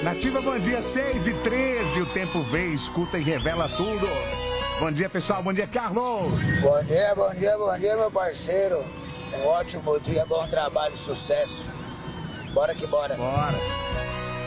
Nativa, bom dia, 6h13. O tempo vem, escuta e revela tudo. Bom dia, pessoal. Bom dia, Carlos. Bom dia, meu parceiro. Um ótimo dia, bom trabalho, sucesso. Bora que bora. Bora.